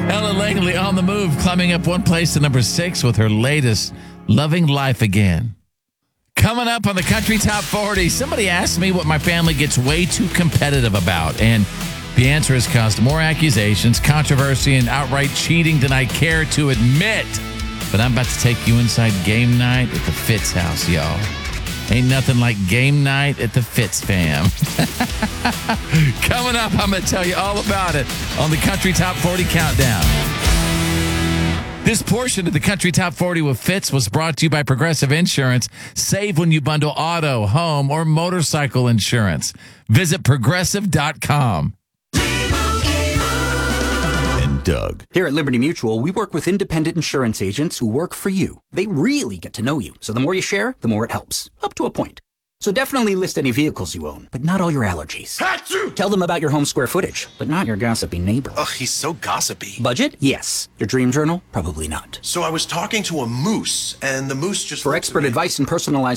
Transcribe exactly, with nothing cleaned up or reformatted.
Ellen Langley on the move, climbing up one place to number six with her latest, Loving Life Again. Coming up on the Country Top forty, somebody asked me what my family gets way too competitive about, and the answer has caused more accusations, controversy, and outright cheating than I care to admit. But I'm about to take you inside game night at the Fitz house, y'all. Ain't nothing like game night at the Fitz fam. Coming up, I'm going to tell you all about it on the Country Top forty Countdown. This portion of the Country Top forty with Fitz was brought to you by Progressive Insurance. Save when you bundle auto, home, or motorcycle insurance. Visit progressive dot com. And Doug. Here at Liberty Mutual, we work with independent insurance agents who work for you. They really get to know you. So the more you share, the more it helps. Up to a point. So definitely list any vehicles you own, but not all your allergies. Achoo! Tell them about your home square footage, but not your gossipy neighbor. Ugh, he's so gossipy. Budget? Yes. Your dream journal? Probably not. So I was talking to a moose, and the moose just... For expert advice and personalized